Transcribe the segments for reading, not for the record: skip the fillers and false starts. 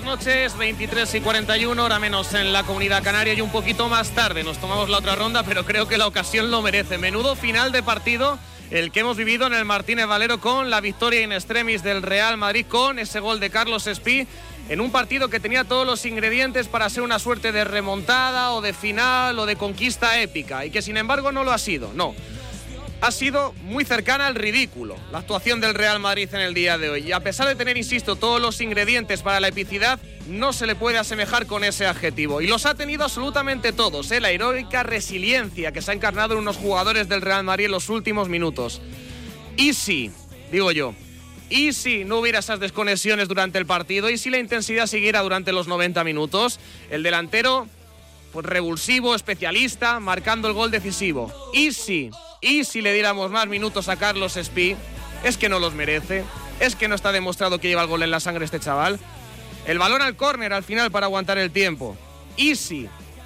noches, 23:41, hora menos en la Comunidad Canaria y un poquito más tarde nos tomamos la otra ronda, pero creo que la ocasión lo merece. Menudo final de partido el que hemos vivido en el Martínez Valero con la victoria in extremis del Real Madrid, con ese gol de Carlos Espí, en un partido que tenía todos los ingredientes para ser una suerte de remontada o de final o de conquista épica, y que sin embargo no lo ha sido, no. Ha sido muy cercana al ridículo la actuación del Real Madrid en el día de hoy. Y a pesar de tener, insisto, todos los ingredientes para la epicidad, no se le puede asemejar con ese adjetivo. Y los ha tenido absolutamente todos, la heroica resiliencia que se ha encarnado en unos jugadores del Real Madrid en los últimos minutos. Y si, digo yo, y si no hubiera esas desconexiones durante el partido, y si la intensidad siguiera durante los 90 minutos, el delantero, pues revulsivo, especialista, marcando el gol decisivo. Y si le diéramos más minutos a Carlos Espí, es que no los merece, es que no está demostrado que lleva el gol en la sangre este chaval. El balón al córner al final para aguantar el tiempo. Y si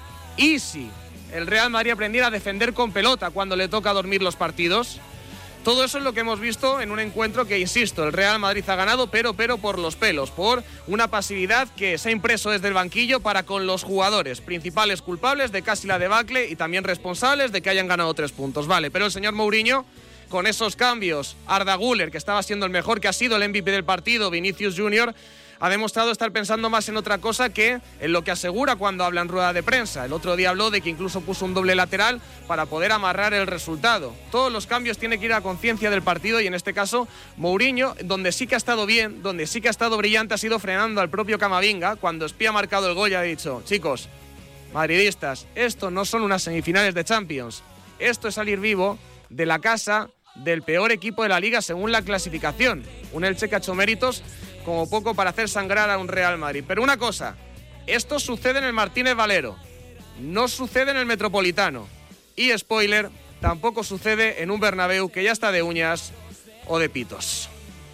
el Real Madrid aprendiera a defender con pelota cuando le toca dormir los partidos. Todo eso es lo que hemos visto en un encuentro que, insisto, el Real Madrid ha ganado, pero por los pelos, por una pasividad que se ha impreso desde el banquillo para con los jugadores, principales culpables de casi la debacle y también responsables de que hayan ganado 3 puntos. Vale, pero el señor Mourinho, con esos cambios, Arda Güler, que estaba siendo el mejor, que ha sido el MVP del partido, Vinicius Junior, ha demostrado estar pensando más en otra cosa que en lo que asegura cuando habla en rueda de prensa. El otro día habló de que incluso puso un doble lateral para poder amarrar el resultado. Todos los cambios tienen que ir a conciencia del partido, y en este caso Mourinho, donde sí que ha estado bien, donde sí que ha estado brillante, ha sido frenando al propio Camavinga. Cuando Espí ha marcado el gol y ha dicho: chicos, madridistas, esto no son unas semifinales de Champions, esto es salir vivo de la casa del peor equipo de la liga según la clasificación. Un Elche que ha hecho méritos como poco para hacer sangrar a un Real Madrid. Pero una cosa, esto sucede en el Martínez Valero, no sucede en el Metropolitano. Y spoiler, tampoco sucede en un Bernabéu que ya está de uñas o de pitos.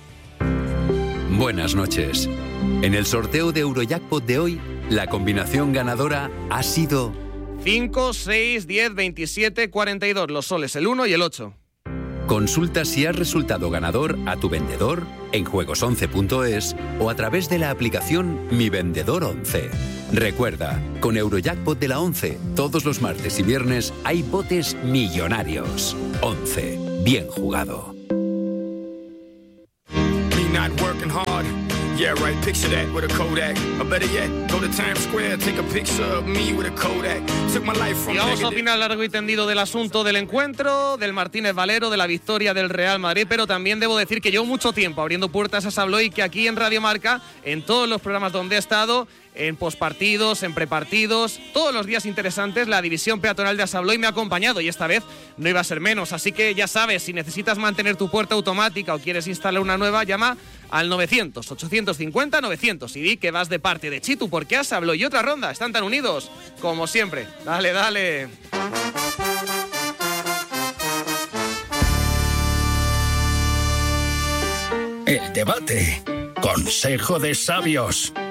Buenas noches. En el sorteo de Eurojackpot de hoy, la combinación ganadora ha sido 5, 6, 10, 27, 42, los soles, el 1 y el 8. Consulta si has resultado ganador a tu vendedor en juegos11.es o a través de la aplicación Mi Vendedor 11. Recuerda, con Eurojackpot de la 11, todos los martes y viernes hay botes millonarios. 11. Bien jugado. Yeah, right, picture that with a Kodak. Or better yet, go to Times Square, take a picture of me with a Kodak. Took my life from. Y vamos a opinar largo y tendido del asunto del encuentro, del Martínez Valero, de la victoria del Real Madrid, pero también debo decir que llevo mucho tiempo abriendo puertas a Sabloy, que aquí en Radio Marca, en todos los programas donde he estado, en pospartidos, en prepartidos, todos los días interesantes, la división peatonal de Asabloy me ha acompañado, y esta vez no iba a ser menos. Así que ya sabes, si necesitas mantener tu puerta automática o quieres instalar una nueva, llama al 900-850-900 y di que vas de parte de Chitu, porque Asabloy y Otra Ronda están tan unidos como siempre. Dale, dale. El debate. Consejo de sabios.